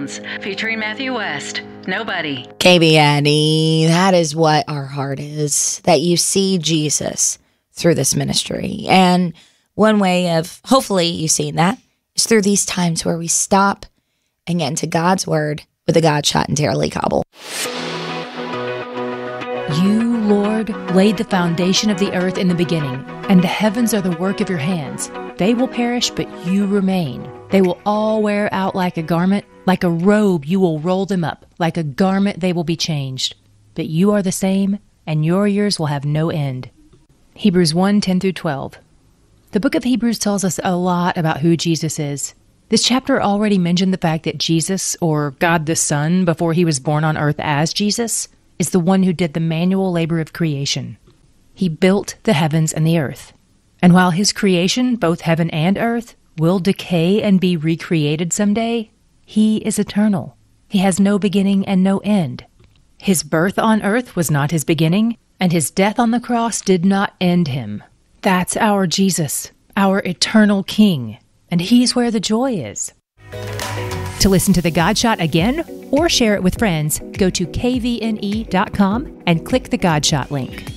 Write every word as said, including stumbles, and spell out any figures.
Sounds, featuring Matthew West. Nobody. K B N E, that is what our heart is, that you see Jesus through this ministry. And one way of, hopefully you've seen that, is through these times where we stop and get into God's word with a God shot and Tara Lee Cobble. You, Lord, laid the foundation of the earth in the beginning, and the heavens are the work of your hands. They will perish, but you remain. They will all wear out like a garment. Like a robe, you will roll them up. Like a garment, they will be changed. But you are the same, and your years will have no end. Hebrews one, ten through twelve. The book of Hebrews tells us a lot about who Jesus is. This chapter already mentioned the fact that Jesus, or God the Son, before he was born on earth as Jesus, is the one who did the manual labor of creation. He built the heavens and the earth. And while his creation, both heaven and earth, will decay and be recreated someday, he is eternal. He has no beginning and no end. His birth on earth was not his beginning, and his death on the cross did not end him. That's our Jesus, our eternal King, and he's where the joy is. To listen to The God Shot again or share it with friends, go to K V N E dot com and click the God Shot link.